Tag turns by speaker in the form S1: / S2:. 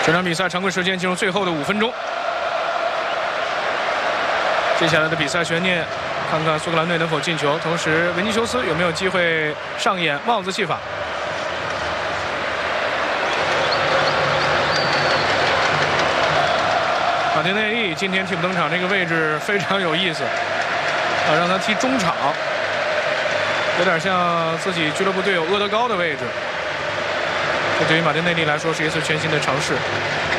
S1: 这场比赛常规时间进入最后的5分钟，接下来的比赛悬念，看看苏格兰队能否进球，同时维尼修斯有没有机会上演帽子戏法。马丁内利今天替补登场，这个位置非常有意思，让他踢中场，有点像自己俱乐部队友厄德高的位置。这对于马丁内利来说是一次全新的尝试。